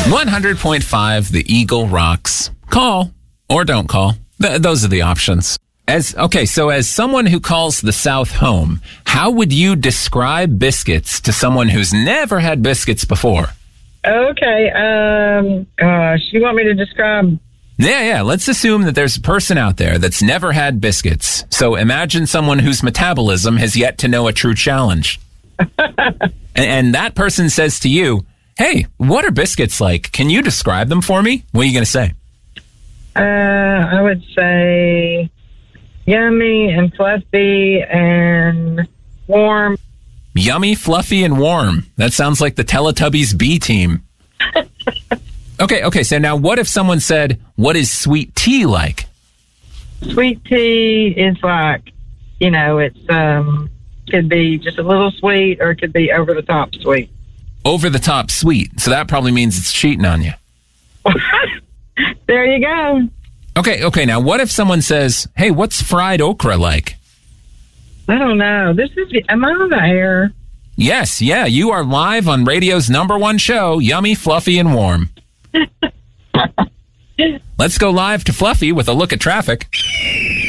100.5, the Eagle rocks. Call or don't call. Those are the options. So as someone who calls the South home, how would you describe biscuits to someone who's never had biscuits before? Okay. Gosh, you want me to describe? Yeah. Let's assume that there's a person out there that's never had biscuits. So imagine someone whose metabolism has yet to know a true challenge. and that person says to you, hey, what are biscuits like? Can you describe them for me? What are you going to say? I would say yummy and fluffy and warm. Yummy, fluffy, and warm. That sounds like the Teletubbies B team. Okay, so now what if someone said, what is sweet tea like? Sweet tea is like, it's could be just a little sweet or it could be over the top sweet. Over the top sweet. So that probably means it's cheating on you. There you go. Okay, now what if someone says, hey, what's fried okra like? I don't know. Am I on the air? Yes, you are live on radio's #1 show, Yummy, Fluffy, and Warm. Let's go live to Fluffy with a look at traffic.